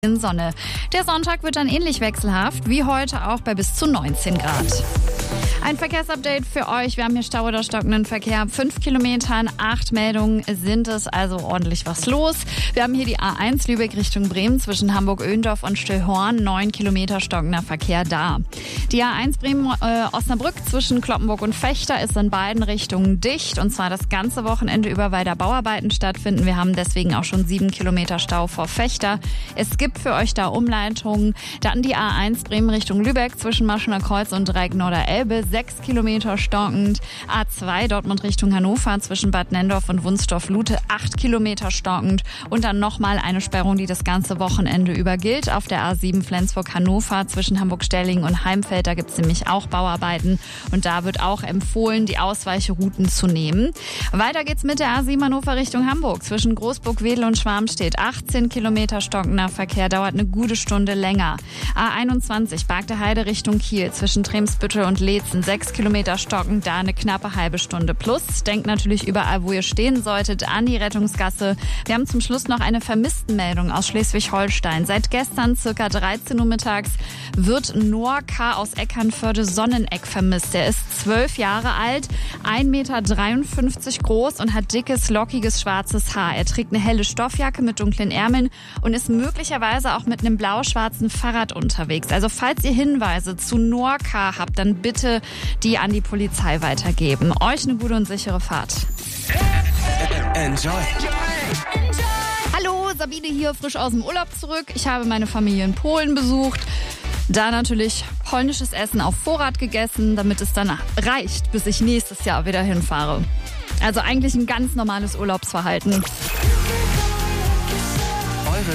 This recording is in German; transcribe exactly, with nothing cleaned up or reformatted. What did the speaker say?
In Sonne. Der Sonntag wird dann ähnlich wechselhaft wie heute, auch bei bis zu neunzehn Grad. Ein Verkehrsupdate für euch. Wir haben hier Stau oder stockenden Verkehr. Fünf Kilometern, acht Meldungen sind es, also ordentlich was los. Wir haben hier die A eins Lübeck Richtung Bremen zwischen Hamburg-Öndorf und Stillhorn. Neun Kilometer stockender Verkehr da. Die A eins Bremen-Osnabrück zwischen Cloppenburg und Vechta ist in beiden Richtungen dicht. Und zwar das ganze Wochenende über, weil da Bauarbeiten stattfinden. Wir haben deswegen auch schon sieben Kilometer Stau vor Vechta. Es gibt für euch da Umleitungen. Dann die A eins Bremen Richtung Lübeck zwischen Maschener Kreuz und Dreieck-Norder-Elbe. Sechs Kilometer stockend. A zwei Dortmund Richtung Hannover zwischen Bad Nendorf und Wunstorf-Lute. Acht Kilometer stockend. Und dann nochmal eine Sperrung, die das ganze Wochenende über gilt. Auf der A sieben Flensburg-Hannover zwischen Hamburg-Stellingen und Heimfeld. Da gibt es nämlich auch Bauarbeiten. Und da wird auch empfohlen, die Ausweichrouten zu nehmen. Weiter geht's mit der A sieben Hannover Richtung Hamburg zwischen Großburg-Wedel und Schwarmstedt. achtzehn Kilometer stockender Verkehr, dauert eine gute Stunde länger. A einundzwanzig Bargte Heide Richtung Kiel zwischen Tremsbüttel und Leetzen. Sechs Kilometer stockend, da eine knappe halbe Stunde plus. Denkt natürlich überall, wo ihr stehen solltet, an die Rettungsgasse. Wir haben zum Schluss noch eine Vermisstenmeldung aus Schleswig-Holstein. Seit gestern circa dreizehn Uhr mittags wird Noah K. aus Eckernförde-Sonneneck vermisst. Er ist zwölf Jahre alt, ein Meter dreiundfünfzig groß und hat dickes, lockiges, schwarzes Haar. Er trägt eine helle Stoffjacke mit dunklen Ärmeln und ist möglicherweise auch mit einem blau-schwarzen Fahrrad unterwegs. Also falls ihr Hinweise zu Noah K. habt, dann bitte die an die Polizei weitergeben. Euch eine gute und sichere Fahrt. Enjoy. Hallo, Sabine hier, frisch aus dem Urlaub zurück. Ich habe meine Familie in Polen besucht. Da natürlich polnisches Essen auf Vorrat gegessen, damit es dann reicht, bis ich nächstes Jahr wieder hinfahre. Also eigentlich ein ganz normales Urlaubsverhalten.